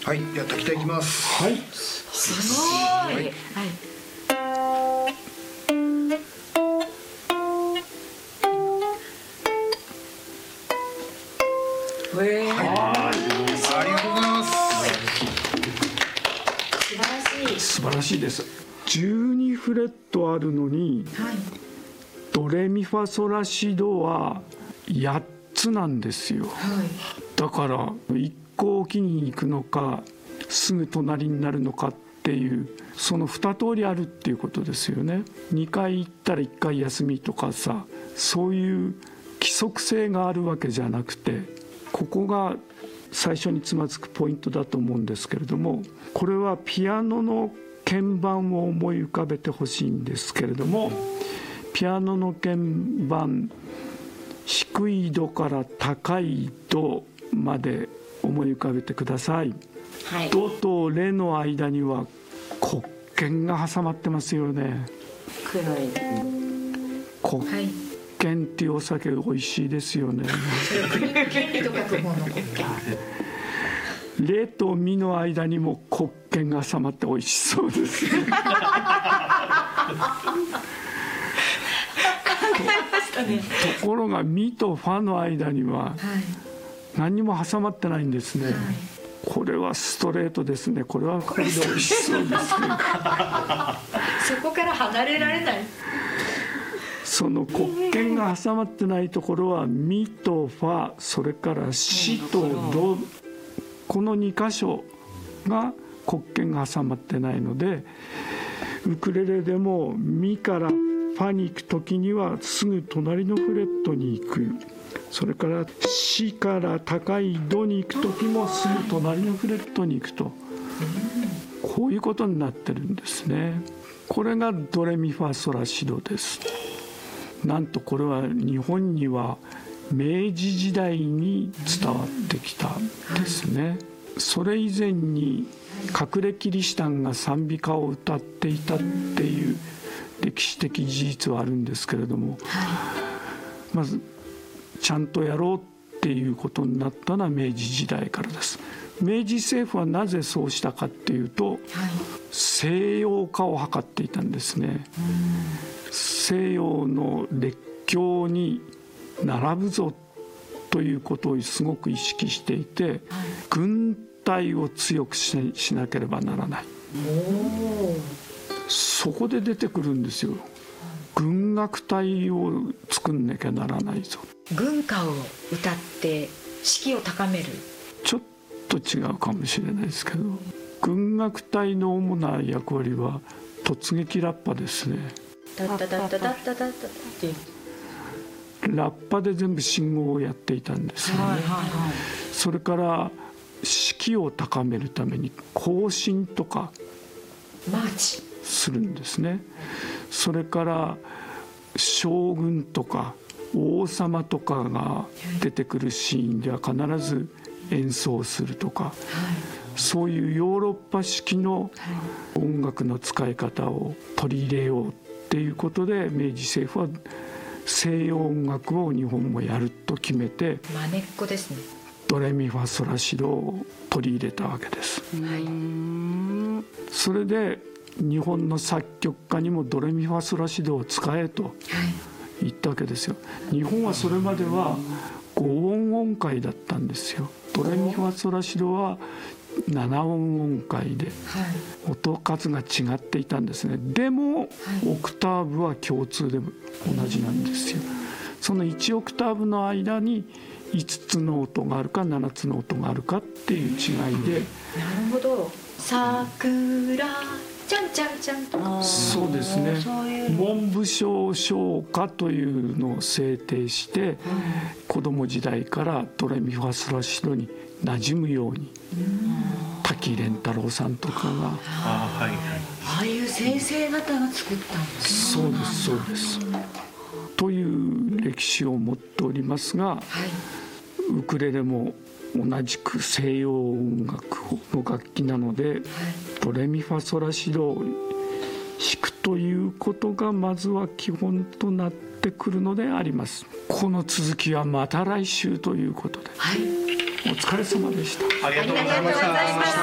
はい、じゃあ滝田いきます。 はい。 すごい。はい。 ありがとうございます。 素晴らしい。 素晴らしいです。12フレットあるのに、 はい。 ドレミファソラシドは8つなんですよ。 はい。 だから1個置きに行くのかすぐ隣になるのかっていうその2通りあるっていうことですよね。2回行ったら1回休みとかさ、そういう規則性があるわけじゃなくて、ここが最初につまずくポイントだと思うんですけれども、これはピアノの鍵盤を思い浮かべてほしいんですけれども、ピアノの鍵盤、低いドから高いドまで思い浮かべてください。 はい。 ドとレの間には黒鍵が挟まってますよね。 黒い。 黒はい。 鍵っていうお酒美味しいですよね。 権利と書く方の国家。 レとミの間にも黒鍵が挟まって美味しそうですね。 考えましたね。 ところがミとファの間にははい。 何にも挟まってないんですね。これはストレートですね。これはこれで美味しそうですね。 そこから離れられない。 その黒鍵が挟まってないところはミとファ、それからシとド、この2箇所が黒鍵が挟まってないので、ウクレレでもミからファに行く時にはすぐ隣のフレットに行く、それからシから高いドに行く時もすぐ隣のフレットに行くと、こういうことになってるんですね。これがドレミファソラシドです。なんとこれは日本には明治時代に伝わってきたんですね。それ以前に隠れキリシタンが賛美歌を歌っていたっていう歴史的事実はあるんですけれども、まずちゃんとやろうっていうことになったのは明治時代からです。明治政府はなぜそうしたかっていうと、西洋化を図っていたんですね。西洋の列強に並ぶぞということをすごく意識していて、軍隊を強くしなければならない。そこで出てくるんですよ。軍楽隊を作んなきゃならないぞ。 軍歌を歌って士気を高める。 ちょっと違うかもしれないですけど、軍楽隊の主な役割は突撃ラッパですね。 タッタタッタタッタタッタってラッパで全部信号をやっていたんですよね。それから士気を高めるために行進とかマーチするんですね。それから将軍とか王様とかが出てくるシーンでは必ず演奏するとか、そういうヨーロッパ式の音楽の使い方を取り入れようっていうことで、明治政府は西洋音楽を日本もやると決めて、 まねっこですね。 ドレミファソラシドを取り入れたわけです。それで日本の作曲家にもドレミファソラシドを使えと言ったわけですよ。日本はそれまでは5音音階だったんですよ。ドレミファソラシドは7音音階で音数が違っていたんですね。でもオクターブは共通で同じなんですよ。その1オクターブの間に5つの音があるか7つの音があるかっていう違いで。 なるほど。桜ちゃんちゃんちゃんとか。 そうですね。文部省唱歌というのを制定して、子供時代からドレミファソラシドに馴染むように、滝蓮太郎さんとかがああいう先生方が作ったんですそうですそうです。という歴史を持っておりますが、ウクレレも同じく西洋音楽の楽器なので、ドレミファソラシドを弾くということがまずは基本となってくるのであります。この続きはまた来週ということで、お疲れ様でした。 ありがとうございました。